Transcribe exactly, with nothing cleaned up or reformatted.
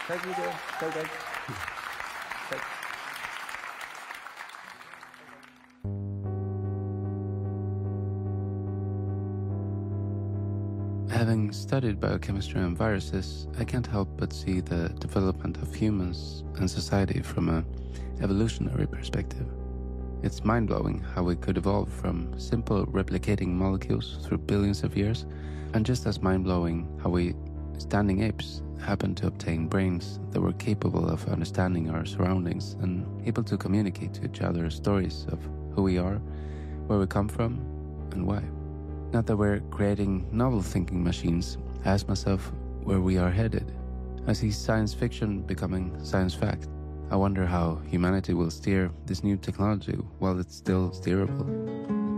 Thank you, dear. So great. Thanks. Having studied biochemistry and viruses, I can't help but see the development of humans and society from an evolutionary perspective. It's mind-blowing how we could evolve from simple replicating molecules through billions of years, and just as mind-blowing how we, standing apes, happened to obtain brains that were capable of understanding our surroundings and able to communicate to each other stories of who we are, where we come from, and why. Now that we're creating novel thinking machines, I ask myself where we are headed. I see science fiction becoming science fact. I wonder how humanity will steer this new technology while it's still steerable.